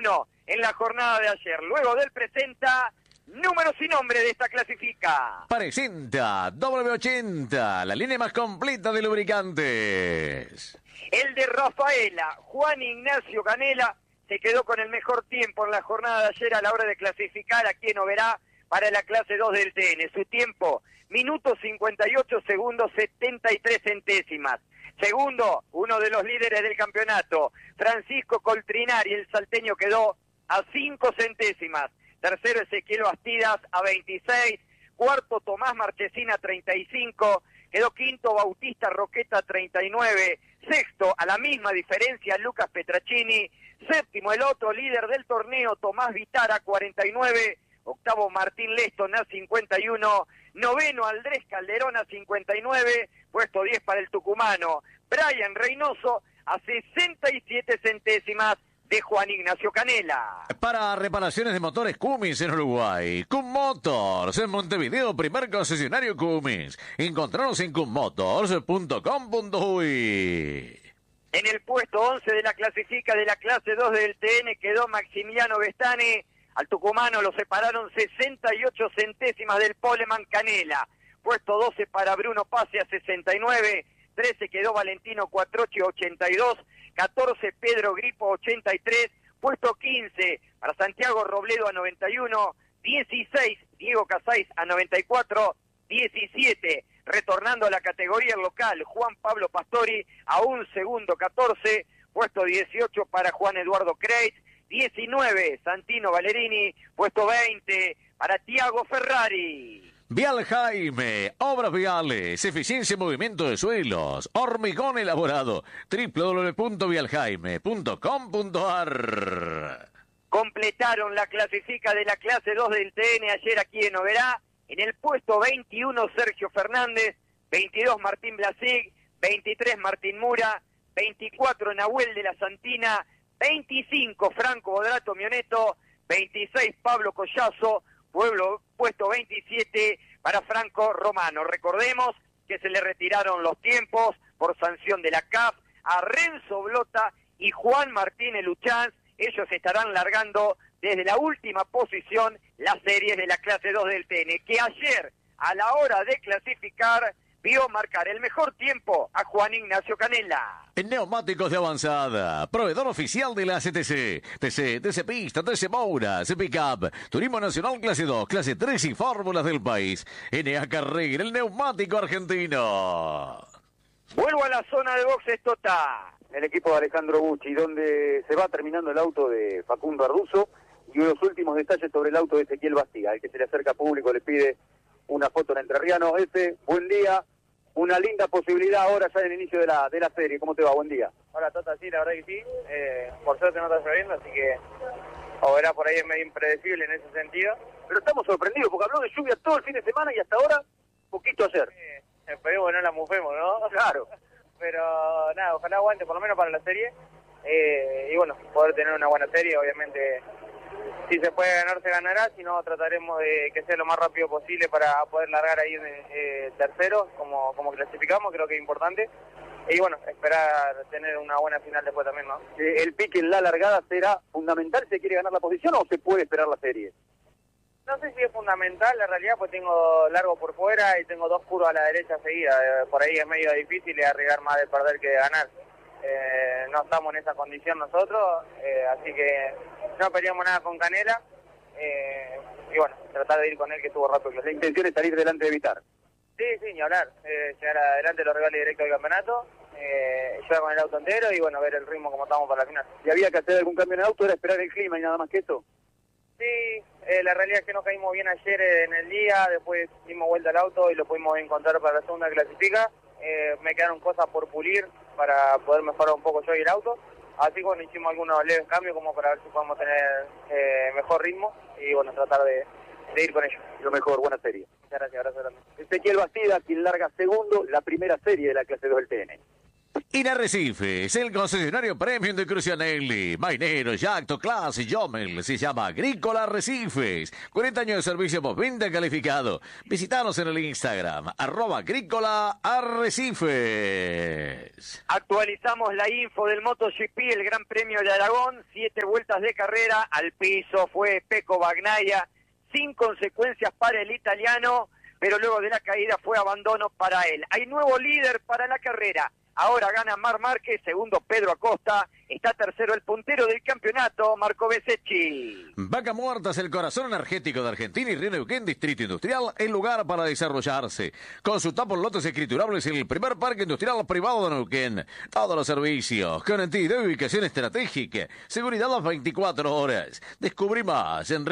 1 en la jornada de ayer. Luego del presenta, números y nombre de esta clasifica. Presenta W80, la línea más completa de lubricantes. El de Rafaela, Juan Ignacio Canela, se quedó con el mejor tiempo en la jornada de ayer a la hora de clasificar a quien verá para la clase 2 del TN. Su tiempo, minutos 58 segundos 73 centésimas. Segundo, uno de los líderes del campeonato, Francisco Coltrinari, el salteño, quedó a 5 centésimas. Tercero, Ezequiel Bastidas a 26. Cuarto, Tomás Marchesina, 35. Quedó quinto, Bautista Roqueta, 39. Sexto, a la misma diferencia, Lucas Petracini. Séptimo, el otro líder del torneo, Tomás Vitara, 49. Octavo, Martín Leston, a 51. Noveno, Andrés Calderón, a 59. Puesto 10 para el tucumano, Brian Reynoso, a 67 centésimas de Juan Ignacio Canela. Para reparaciones de motores Cummins en Uruguay, Cum Motors en Montevideo, primer concesionario Cummins. Encontranos en cummotors.com.uy. En el puesto 11 de la clasifica de la clase 2 del TN quedó Maximiliano Bestani. Al tucumano lo separaron 68 centésimas del Poleman Canela. Puesto 12 para Bruno Pase a 69. 13 quedó Valentino Cuatrochi, 82. 14 Pedro Gripo, 83. Puesto 15 para Santiago Robledo a 91. 16 Diego Casais a 94. 17 retornando a la categoría local Juan Pablo Pastori a un segundo, 14. Puesto 18 para Juan Eduardo Kreitz. 19 Santino Valerini. Puesto 20 para Tiago Ferrari. Vial Jaime, obras viales, eficiencia y movimiento de suelos, hormigón elaborado, www.vialjaime.com.ar. Completaron la clasifica de la clase 2 del TN ayer aquí en Oberá. En el puesto 21 Sergio Fernández, 22 Martín Blasig, 23 Martín Mura, 24 Nahuel de la Santina, 25 Franco Bodrato Mioneto, 26 Pablo Collazo, puesto 27 para Franco Romano. Recordemos que se le retiraron los tiempos por sanción de la CAF a Renzo Blota y Juan Martínez Luchanz. Ellos estarán largando desde la última posición las series de la clase 2 del TN, que ayer, a la hora de clasificar, vio marcar el mejor tiempo a Juan Ignacio Canela. En neumáticos de avanzada, proveedor oficial de la CTC, TC Pista, TC Moura, TC Pickup, Turismo Nacional Clase 2, Clase 3 y fórmulas del país. NA Carrera, el neumático argentino. Vuelvo a la zona de boxes Tota. El equipo de Alejandro Bucci, donde se va terminando el auto de Facundo Arduzo y los últimos detalles sobre el auto de Ezequiel Bastida. El que se le acerca público le pide una foto en Entrerriano. Buen día. Una linda posibilidad ahora ya en el inicio de la serie. ¿Cómo te va? Buen día. Hola, Tota, sí, la verdad que sí. Por suerte no está lloviendo, así que Oberá por ahí es medio impredecible en ese sentido. Pero estamos sorprendidos porque habló de lluvia todo el fin de semana y hasta ahora, poquito ayer. Esperemos que no la mufemos, ¿no? Claro. Pero nada, ojalá aguante por lo menos para la serie. Y bueno, poder tener una buena serie, obviamente. Si se puede ganar, se ganará, si no trataremos de que sea lo más rápido posible para poder largar ahí tercero, como clasificamos, creo que es importante. Y bueno, esperar tener una buena final después también, ¿no? ¿El pique en la largada será fundamental si quiere ganar la posición o se puede esperar la serie? No sé si es fundamental, la realidad, pues tengo largo por fuera y tengo dos curvas a la derecha seguida. Por ahí es medio difícil y arriesgar más de perder que de ganar. No estamos en esa condición nosotros, así que no peleamos nada con Canela. Y bueno, tratar de ir con él, que estuvo rápido. La intención es salir delante de Vitar. Sí, ni hablar. Llegar adelante de los rivales directos del campeonato, llegar con el auto entero y bueno, ver el ritmo como estamos para la final. ¿Y había que hacer algún cambio en el auto? ¿Era esperar el clima y nada más que eso? Sí, la realidad es que nos caímmo bien ayer en el día, después dimos vuelta al auto y lo pudimos encontrar para la segunda clasifica. Me quedaron cosas por pulir para poder mejorar un poco yo y el auto. Así que bueno, hicimos algunos leves cambios como para ver si podemos tener mejor ritmo y bueno, tratar de ir con ellos. Lo mejor, buena serie. Muchas gracias, abrazo grande. Ezequiel Bastida, quien larga segundo la primera serie de la clase 2 del TN. En Arrecifes, el concesionario premium de Crucianelli, Mainero, Yacto, Class y Jomel se llama Agrícola Arrecifes. 40 años de servicio postventa calificado. Visítanos en el Instagram, @Agrícola Arrecifes. Actualizamos la info del MotoGP, el Gran Premio de Aragón, 7 vueltas de carrera, al piso fue Pecco Bagnaia, sin consecuencias para el italiano, pero luego de la caída fue abandono para él. Hay nuevo líder para la carrera. Ahora gana Marc Márquez, segundo Pedro Acosta, está tercero el puntero del campeonato, Marco Bezzecchi. Vaca Muerta es el corazón energético de Argentina y Río Neuquén, Distrito Industrial, el lugar para desarrollarse. Consulta por lotes escriturables en el primer parque industrial privado de Neuquén. Todos los servicios, garantía de ubicación estratégica, seguridad las 24 horas. Descubrí más en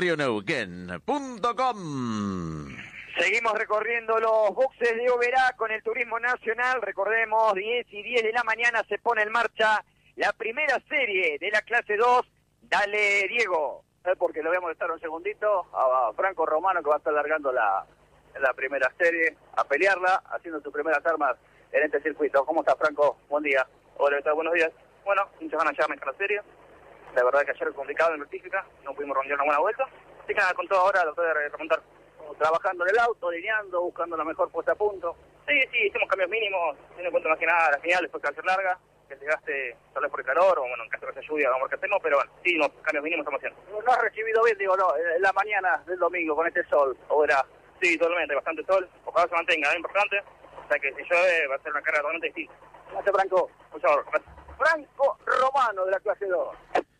rioneuquén.com. Seguimos recorriendo los boxes de Oberá con el turismo nacional. Recordemos, 10 y 10 de la mañana se pone en marcha la primera serie de la clase 2. Dale, Diego. Porque lo voy a molestar un segundito a Franco Romano, que va a estar largando la primera serie, a pelearla, haciendo sus primeras armas en este circuito. ¿Cómo está, Franco? Buen día. Hola, ¿qué tal? Buenos días. Bueno, muchas ganas ya de arrancar la serie. La verdad que ayer fue complicado en vertífica, no pudimos rondear una buena vuelta. Así que nada, con todo ahora lo trato de remontar. Trabajando en el auto, lineando, buscando la mejor puesta a punto. Sí, hicimos cambios mínimos, teniendo en cuenta más que nada la final, después que al ser larga, que se gaste tal vez por el calor, o bueno, en caso de que haya lluvia, vamos a ver qué hacemos, pero bueno, sí, los cambios mínimos estamos haciendo. ¿No has recibido bien, digo, no, en la mañana del domingo con este sol? ¿O era? Sí, totalmente, bastante sol, ojalá se mantenga, es importante, o sea que si llueve va a ser una carrera totalmente distinta. Gracias, Franco. Muchas gracias. Franco Romano, de la clase 2.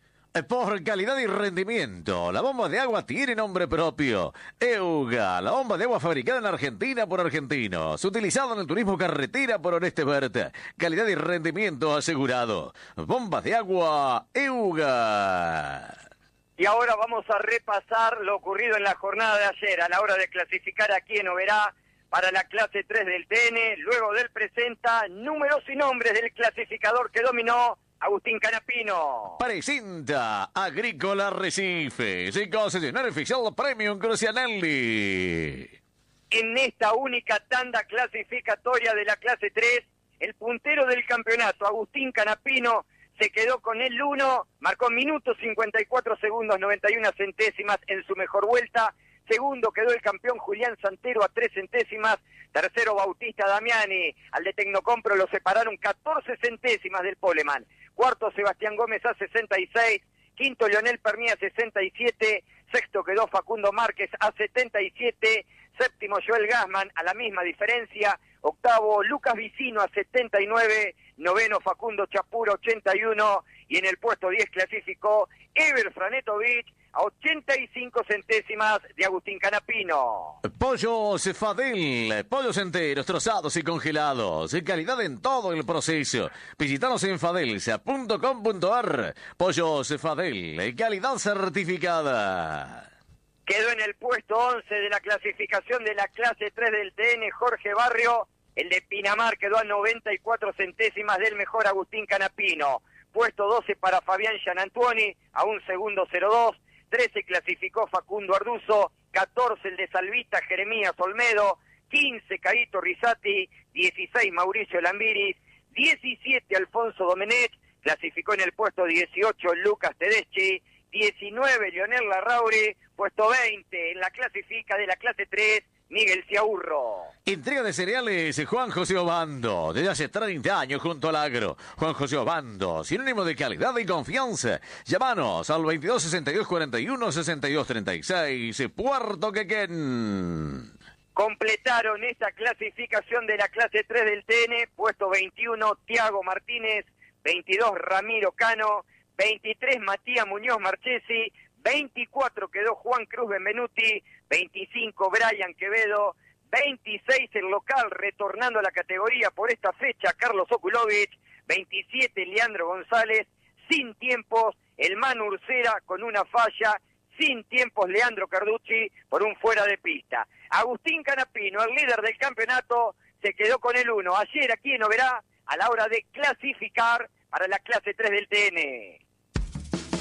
Por calidad y rendimiento, la bomba de agua tiene nombre propio. EUGA, la bomba de agua fabricada en Argentina por argentinos, utilizada en el turismo carretera por Oreste Berta. Calidad y rendimiento asegurado. Bombas de agua EUGA. Y ahora vamos a repasar lo ocurrido en la jornada de ayer a la hora de clasificar aquí en Oberá para la clase 3 del TN. Luego del presenta números y nombres del clasificador que dominó Agustín Canapino. Presenta Agrícola Arrecifes, el concesionario oficial Premium Crucianelli. En esta única tanda clasificatoria de la clase 3, el puntero del campeonato, Agustín Canapino, se quedó con el 1, marcó minutos 54 segundos 91 centésimas en su mejor vuelta. Segundo quedó el campeón Julián Santero a 3 centésimas. Tercero Bautista Damiani. Al de Tecnocompro lo separaron 14 centésimas del poleman. Cuarto Sebastián Gómez a 66. Quinto Leonel Pernía a 67. Sexto quedó Facundo Márquez a 77. Séptimo Joel Gassman a la misma diferencia. Octavo Lucas Vicino a 79. Noveno Facundo Chapura 81. Y en el puesto 10 clasificó Ever Franetovic a 85 centésimas de Agustín Canapino. Pollos Fadel, pollos enteros, trozados y congelados, calidad en todo el proceso. Visítanos en fadelsa.com.ar. Pollos Fadel, calidad certificada. Quedó en el puesto 11 de la clasificación de la clase 3 del TN Jorge Barrio. El de Pinamar quedó a 94 centésimas del mejor Agustín Canapino. Puesto 12 para Fabián Gianantuoni, a un segundo 02. 13 clasificó Facundo Arduzo, 14 el de Salvita Jeremías Olmedo, 15 Caíto Risati, 16 Mauricio Lambiris, 17 Alfonso Domenech, clasificó en el puesto 18 Lucas Tedeschi, 19 Leonel Larrauri, puesto 20 en la clasifica de la clase 3, Miguel Ciaurro. Entrega de cereales Juan José Obando, desde hace 30 años junto al agro. Juan José Obando, sinónimo de calidad y confianza. Llámanos al 22 62 41 62 36, Puerto Quequén. Completaron esta clasificación de la clase 3 del TN, puesto 21 Tiago Martínez, 22 Ramiro Cano, 23 Matías Muñoz Marchesi, 24 quedó Juan Cruz Benvenuti, 25 Brian Quevedo, 26 el local retornando a la categoría por esta fecha Carlos Okulovic, 27 Leandro González, sin tiempos el Manu Ursera con una falla, sin tiempos Leandro Carducci por un fuera de pista. Agustín Canapino, el líder del campeonato, se quedó con el 1. Ayer aquí en Oberá, a la hora de clasificar para la clase 3 del TN.